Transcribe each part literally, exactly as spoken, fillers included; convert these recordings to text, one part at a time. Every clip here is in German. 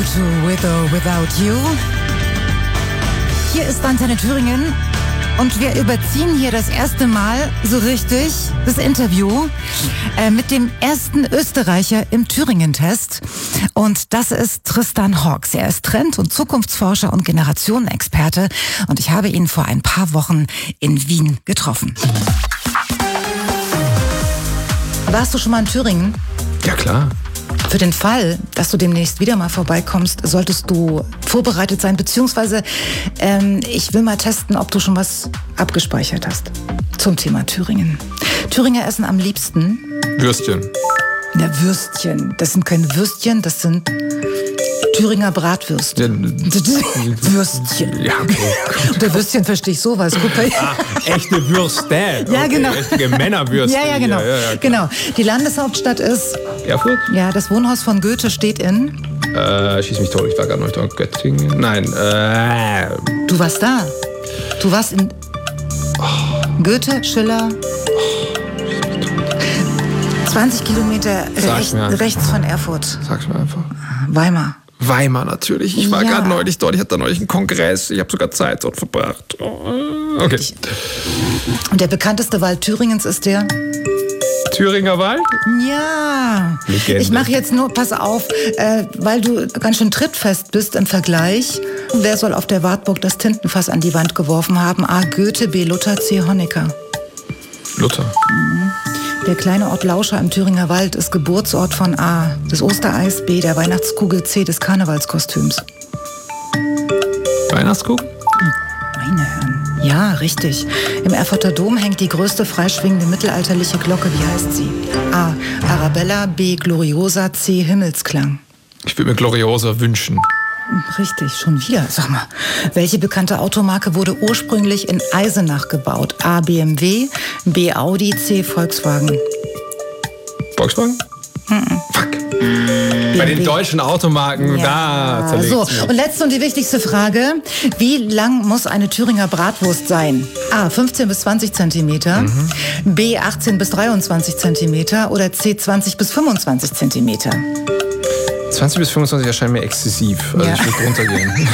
to With or Without You. Hier ist Antenne Thüringen und wir überziehen hier das erste Mal so richtig das Interview äh, mit dem ersten Österreicher im Thüringen-Test. Und das ist Tristan Hawks. Er ist Trend- und Zukunftsforscher und Generationenexperte. Und ich habe ihn vor ein paar Wochen in Wien getroffen. Warst du schon mal in Thüringen? Ja, klar. Für den Fall, dass du demnächst wieder mal vorbeikommst, solltest du vorbereitet sein, beziehungsweise ähm, ich will mal testen, ob du schon was abgespeichert hast zum Thema Thüringen. Thüringer essen am liebsten Würstchen. Na, Würstchen. Das sind keine Würstchen, das sind Thüringer Bratwürstchen. Ja, Würstchen. Ja, okay. Unter Würstchen verstehe ich sowas. Guck mal. Ah, echte Würste. Ja, okay, genau. Richtige Männerwürste. Ja, ja, genau. Ja, ja, ja, genau. Die Landeshauptstadt ist... Erfurt? Ja, das Wohnhaus von Goethe steht in... Äh, schieß mich tot, ich war gerade noch in Göttingen. Nein, äh... Du warst da. Du warst in... Oh. Goethe, Schiller... zwanzig Kilometer recht, rechts von Erfurt. Sag's mir einfach. Weimar. Weimar natürlich. Ich war Ja. gerade neulich dort. Ich hatte da neulich einen Kongress. Ich habe sogar Zeit dort verbracht. Oh, okay. Und der bekannteste Wald Thüringens ist der? Thüringer Wald? Ja. Legende. Ich mache jetzt nur, pass auf, äh, weil du ganz schön trittfest bist im Vergleich. Wer soll auf der Wartburg das Tintenfass an die Wand geworfen haben? A. Goethe, B. Luther, C. Honecker. Luther. Mhm. Der kleine Ort Lauscher im Thüringer Wald ist Geburtsort von A. des Ostereis, B. der Weihnachtskugel, C. des Karnevalskostüms. Weihnachtskugel? Meine Herren. Ja, richtig. Im Erfurter Dom hängt die größte freischwingende mittelalterliche Glocke. Wie heißt sie? A. Arabella, B. Gloriosa, C. Himmelsklang. Ich würde mir Gloriosa wünschen. Richtig, schon wieder. Sag mal, welche bekannte Automarke wurde ursprünglich in Eisenach gebaut? A. B M W, B. Audi, C. Volkswagen. Volkswagen? Mhm. Fuck. B M W. Bei den deutschen Automarken, Ja. da zerlegt So, mich. und letzte und die wichtigste Frage. Wie lang muss eine Thüringer Bratwurst sein? A. fünfzehn bis zwanzig Zentimeter, Mhm. B. achtzehn bis dreiundzwanzig Zentimeter oder C. zwanzig bis fünfundzwanzig Zentimeter? zwanzig bis fünfundzwanzig erscheint mir exzessiv. Also Ja. ich würde runtergehen.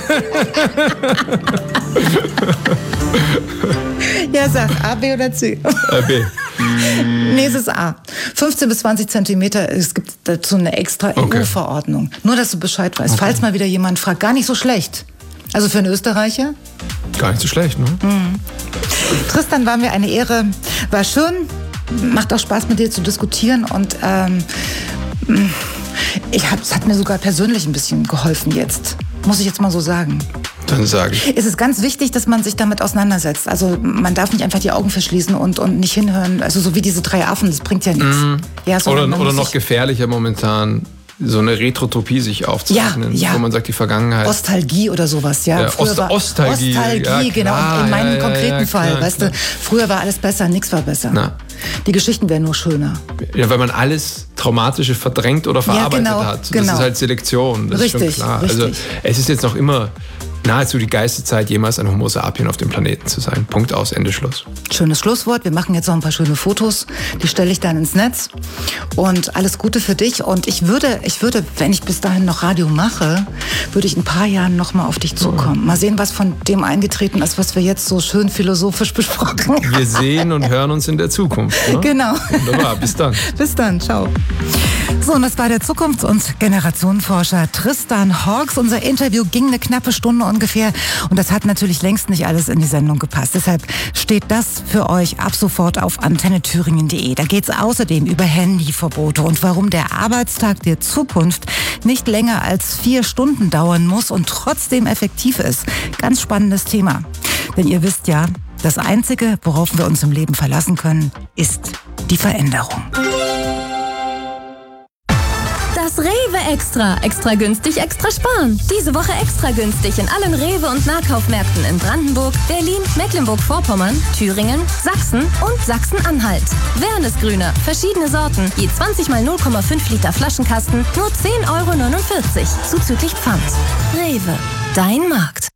Ja, sag, A, B oder C? äh, B. Nee, es ist A. fünfzehn bis zwanzig Zentimeter, es gibt dazu eine extra E Okay. U-Verordnung. Nur, dass du Bescheid weißt. Okay. Falls mal wieder jemand fragt, gar nicht so schlecht. Also für einen Österreicher. Gar nicht so schlecht, ne? Mhm. Tristan, war mir eine Ehre. War schön. Macht auch Spaß, mit dir zu diskutieren. Und ähm, ich hab, es hat mir sogar persönlich ein bisschen geholfen jetzt. Muss ich jetzt mal so sagen. Dann sage ich. Es ist ganz wichtig, dass man sich damit auseinandersetzt. Also man darf nicht einfach die Augen verschließen und, und nicht hinhören. Also so wie diese drei Affen, das bringt ja nichts. Mm. Ja, Oder, man oder muss noch sich- gefährlicher momentan, so eine Retrotopie sich aufzeichnen, Ja, ja. wo man sagt, die Vergangenheit. Ostalgie oder sowas, ja. Ja, Früher Ost- war- Ostalgie, Ostalgie, ja, genau. klar, In meinem ja, konkreten ja, ja, Fall, klar, weißt klar. du, früher war alles besser, nichts war besser. Na. Die Geschichten wären nur schöner. Ja, weil man alles Traumatische verdrängt oder verarbeitet genau, hat. Das genau. ist halt Selektion, das Richtig, ist schon klar. richtig. Also es ist jetzt noch immer nahezu die geilste Zeit, jemals ein Homo sapien auf dem Planeten zu sein. Punkt aus, Ende Schluss. Schönes Schlusswort. Wir machen jetzt noch ein paar schöne Fotos. Die stelle ich dann ins Netz. Und alles Gute für dich. Und ich würde, ich würde, wenn ich bis dahin noch Radio mache, würde ich in ein paar Jahren noch mal auf dich zukommen. Mal sehen, was von dem eingetreten ist, was wir jetzt so schön philosophisch besprochen haben. Wir sehen und hören uns in der Zukunft. Ne? Genau. Wunderbar, bis dann. Bis dann, ciao. So, und das war der Zukunfts- und Generationenforscher Tristan Hawks. Unser Interview ging eine knappe Stunde ungefähr und das hat natürlich längst nicht alles in die Sendung gepasst. Deshalb steht das für euch ab sofort auf antenne thüringen punkt de. Da geht es außerdem über Handyverbote und warum der Arbeitstag der Zukunft nicht länger als vier Stunden dauern muss und trotzdem effektiv ist. Ganz spannendes Thema. Denn ihr wisst ja, das Einzige, worauf wir uns im Leben verlassen können, ist die Veränderung. Das Rewe Extra. Extra günstig, extra sparen. Diese Woche extra günstig in allen Rewe- und Nahkaufmärkten in Brandenburg, Berlin, Mecklenburg-Vorpommern, Thüringen, Sachsen und Sachsen-Anhalt. Wernesgrüner, verschiedene Sorten, je zwanzig mal null Komma fünf Liter Flaschenkasten, nur zehn Euro neunundvierzig, zuzüglich Pfand. Rewe, dein Markt.